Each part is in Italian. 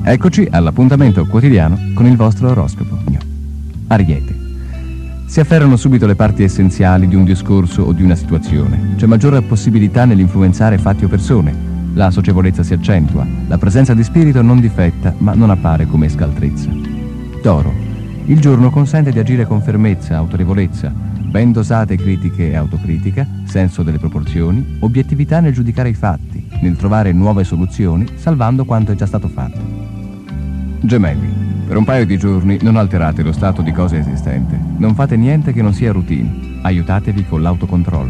Eccoci all'appuntamento quotidiano con il vostro oroscopo. Ariete. Si afferrano subito le parti essenziali di un discorso o di una situazione. C'è maggiore possibilità nell'influenzare fatti o persone. La socievolezza si accentua. La presenza di spirito non difetta, ma non appare come scaltrezza. Toro. Il giorno consente di agire con fermezza, autorevolezza, ben dosate critiche e autocritica, senso delle proporzioni, obiettività nel giudicare i fatti, nel trovare nuove soluzioni, salvando quanto è già stato fatto. Gemelli. Per un paio di giorni non alterate lo stato di cose esistente. Non fate niente che non sia routine. Aiutatevi con l'autocontrollo.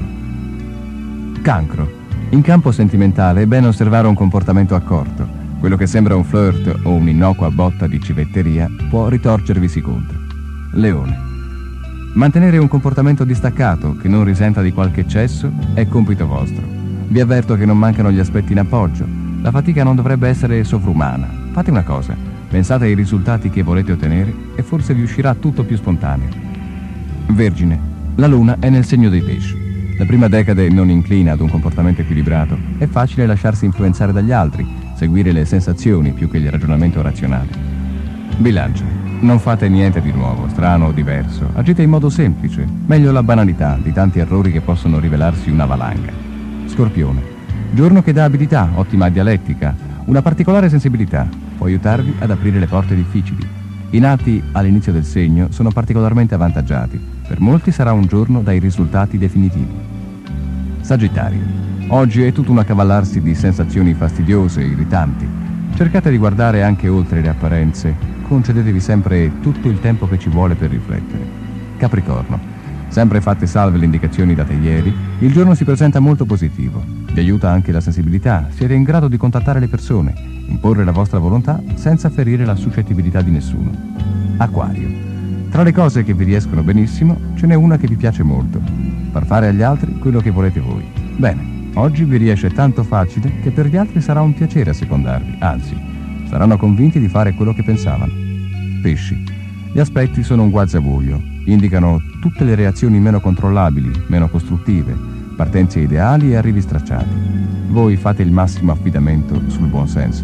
Cancro. In campo sentimentale è bene osservare un comportamento accorto. Quello che sembra un flirt o un'innocua botta di civetteria può ritorcervisi contro. Leone. Mantenere un comportamento distaccato che non risenta di qualche eccesso è compito vostro. Vi avverto che non mancano gli aspetti in appoggio. La fatica non dovrebbe essere sovrumana. Fate una cosa. Pensate ai risultati che volete ottenere e forse vi uscirà tutto più spontaneo. Vergine. La luna è nel segno dei pesci. La prima decade non inclina ad un comportamento equilibrato. È facile lasciarsi influenzare dagli altri, seguire le sensazioni più che il ragionamento razionale. Bilancia. Non fate niente di nuovo, strano o diverso. Agite in modo semplice. Meglio la banalità di tanti errori che possono rivelarsi una valanga. Scorpione. Giorno che dà abilità, ottima dialettica, una particolare sensibilità. Può aiutarvi ad aprire le porte difficili. I nati all'inizio del segno sono particolarmente avvantaggiati. Per molti sarà un giorno dai risultati definitivi. Sagittario. Oggi è tutto un accavallarsi di sensazioni fastidiose e irritanti. Cercate di guardare anche oltre le apparenze. Concedetevi sempre tutto il tempo che ci vuole per riflettere. Capricorno. Sempre fatte salve le indicazioni date ieri, il giorno si presenta molto positivo. Vi aiuta anche la sensibilità. Siete in grado di contattare le persone, imporre la vostra volontà senza ferire la suscettibilità di nessuno. Acquario. Tra le cose che vi riescono benissimo, ce n'è una che vi piace molto. Far fare agli altri quello che volete voi. Bene, oggi vi riesce tanto facile che per gli altri sarà un piacere assecondarvi, anzi, saranno convinti di fare quello che pensavano. Pesci. Gli aspetti sono un guazzabuglio. Indicano tutte le reazioni meno controllabili, meno costruttive, partenze ideali e arrivi stracciati. Voi fate il massimo affidamento sul buon senso.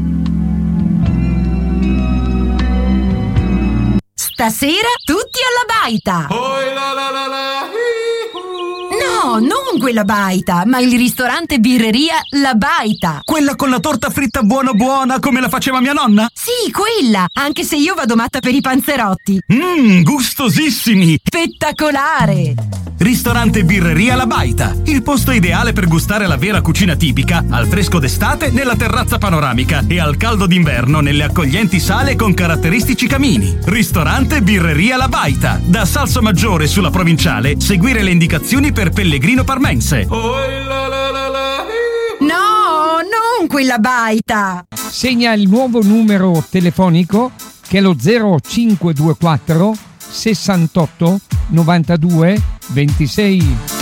Stasera tutti alla baita! No, non quella baita, ma il ristorante birreria La Baita. Quella con la torta fritta buona buona come la faceva mia nonna? Sì, quella, anche se io vado matta per i panzerotti. Gustosissimi! Spettacolare! Ristorante birreria La Baita, il posto ideale per gustare la vera cucina tipica, al fresco d'estate nella terrazza panoramica e al caldo d'inverno nelle accoglienti sale con caratteristici camini. Ristorante birreria La Baita, da Salsomaggiore sulla provinciale, seguire le indicazioni per Pellegrino Parmense. No, non quella baita! Segna il nuovo numero telefonico che è lo 0524 68 92 26.